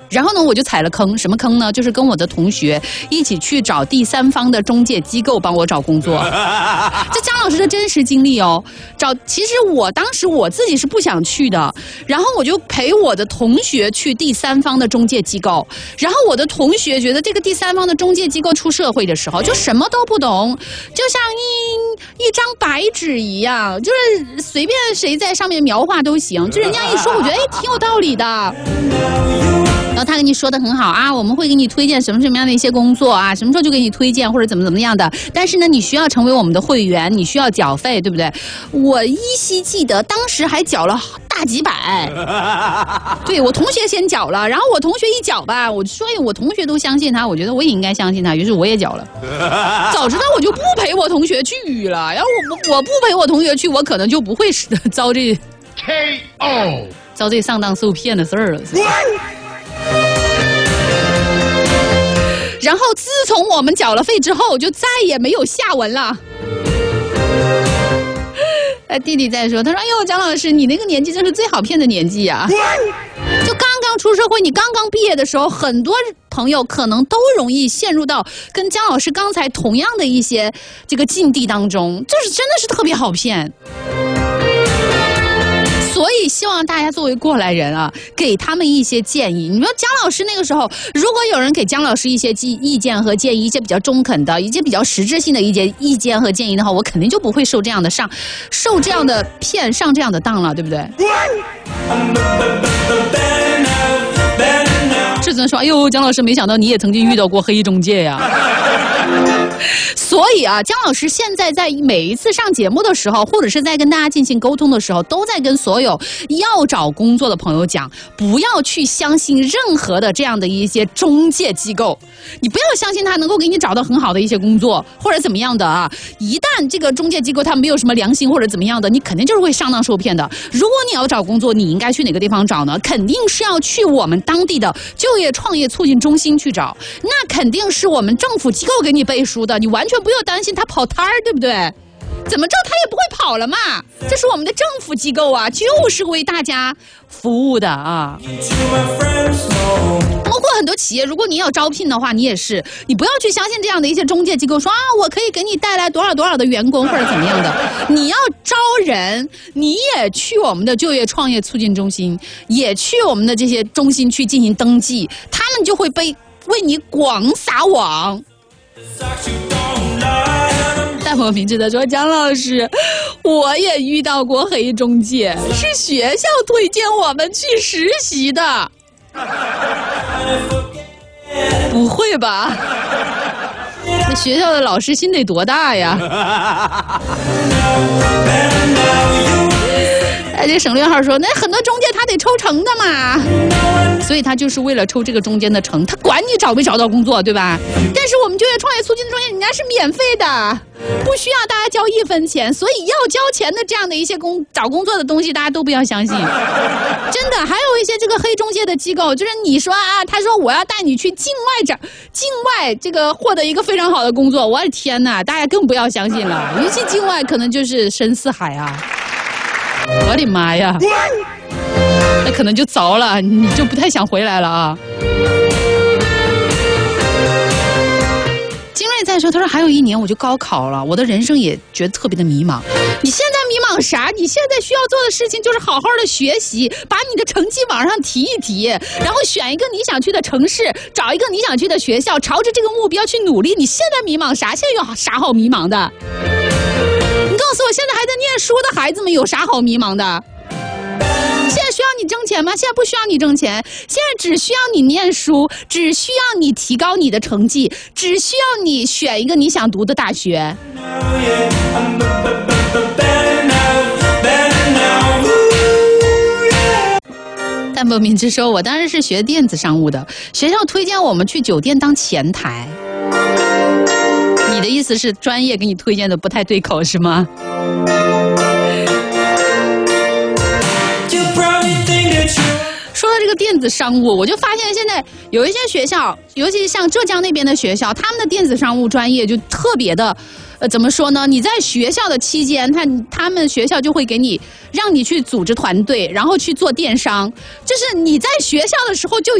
然后呢，我就踩了坑，什么坑呢？就是跟我的同学一起去找第三方的中介机构帮我找工作。这姜老师的真实经历哦。其实当时我自己是不想去的，然后我就陪我的同学去第三方的中介机构。然后我的同学觉得这个第三方的中介机构出社会的时候就什么都不懂，就像一张白纸一样，就是随便谁在上面描画都行。就人家一说，我觉得挺有道理的。然后他跟你说的很好啊，我们会给你推荐什么样的一些工作啊，什么时候就给你推荐或者怎么样的。但是呢，你需要成为我们的会员，你需要缴费，对不对？我依稀记得当时还缴了大几百。对，我同学先缴了，然后我同学一缴吧，我说我同学都相信他，我觉得我也应该相信他，于是我也缴了。早知道我就不陪我同学去了，然后我不陪我同学去，我可能就不会遭这 KO 遭这上当受骗的事儿了。然后自从我们缴了费之后，就再也没有下文了。弟弟在说，他说：“哎呦，姜老师，你那个年纪真是最好骗的年纪啊！就刚刚出社会，你刚刚毕业的时候，很多朋友可能都容易陷入到跟姜老师刚才同样的一些这个境地当中，就是真的是特别好骗。”所以希望大家作为过来人啊，给他们一些建议。你说姜老师那个时候，如果有人给姜老师一些意见和建议，一些比较中肯的、一些比较实质性的意见和建议的话，我肯定就不会受这样的骗、上这样的当了，对不对？志尊说：“哎呦，姜老师，没想到你也曾经遇到过黑中介呀。”所以啊，姜老师现在在每一次上节目的时候，或者是在跟大家进行沟通的时候，都在跟所有要找工作的朋友讲，不要去相信任何的这样的一些中介机构，你不要相信他能够给你找到很好的一些工作或者怎么样的啊。一旦这个中介机构他没有什么良心或者怎么样的，你肯定就是会上当受骗的。如果你要找工作，你应该去哪个地方找呢？肯定是要去我们当地的就业创业促进中心去找，那肯定是我们政府机构给你背书的，你完全不用担心他跑摊儿，对不对？怎么着他也不会跑了嘛，这是我们的政府机构啊，就是为大家服务的啊。包括很多企业，如果你要招聘的话，你也是，你不要去相信这样的一些中介机构说啊，我可以给你带来多少多少的员工或者怎么样的。你要招人，你也去我们的就业创业促进中心，也去我们的这些中心去进行登记，他们就会为你广撒网。但我明智的说，姜老师，我也遇到过黑中介，是学校推荐我们去实习的。不会吧？那学校的老师心得多大呀？这省略号说，那很多中介他得抽成的嘛，所以他就是为了抽这个中间的成，他管你找没找到工作，对吧？但是我们就业创业促进中心人家是免费的，不需要大家交1分钱，所以要交钱的这样的一些找工作的东西，大家都不要相信。真的，还有一些这个黑中介的机构，就是你说啊，他说我要带你去境外这个获得一个非常好的工作，我的天哪，大家更不要相信了，尤其境外可能就是深似海啊。我的妈呀，那可能就糟了，你就不太想回来了啊。金瑞在说，他说还有1年我就高考了，我的人生也觉得特别的迷茫。你现在迷茫啥？你现在需要做的事情就是好好的学习，把你的成绩往上提一提，然后选一个你想去的城市，找一个你想去的学校，朝着这个目标去努力。你现在迷茫啥？现在有啥好迷茫的？你告诉我，现在还在念书的孩子们有啥好迷茫的？现在需要你挣钱吗？现在不需要你挣钱，现在只需要你念书，只需要你提高你的成绩，只需要你选一个你想读的大学。淡泊明知说，我当时是学电子商务的，学校推荐我们去酒店当前台。你的意思是专业给你推荐的不太对口是吗？说到这个电子商务，我就发现现在有一些学校，尤其是像浙江那边的学校，他们的电子商务专业就特别的，怎么说呢？你在学校的期间，他们学校就会给你让你去组织团队，然后去做电商，就是你在学校的时候就